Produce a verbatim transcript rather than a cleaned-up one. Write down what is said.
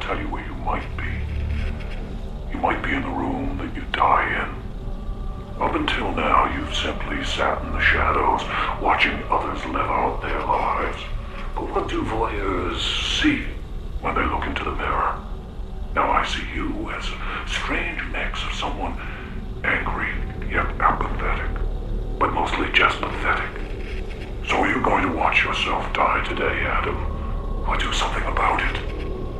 tell you where you might be. You might be in the room that you die in. Up until now, you've simply sat in the shadows, watching others live out their lives. But what do voyeurs see when they look into the mirror? Now I see you as a strange mix of someone angry yet apathetic, but mostly just pathetic. So are you going to watch yourself die today, Adam? Or do something about it?